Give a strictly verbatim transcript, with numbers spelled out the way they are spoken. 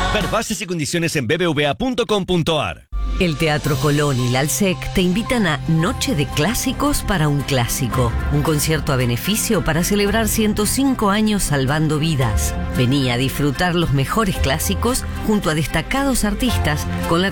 Ver bases y condiciones en b b v a punto com punto a r. El Teatro Colón y la ALSEC te invitan a Noche de Clásicos para un Clásico, un concierto a beneficio para celebrar ciento cinco años salvando vidas. Vení a disfrutar los mejores clásicos junto a destacados artistas con la